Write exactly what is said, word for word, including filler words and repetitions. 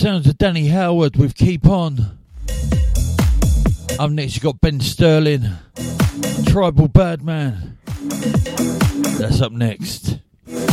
sounds of Danny Howard with Keep On. Up next you got Ben Sterling, Tribal Bad Man. That's up next.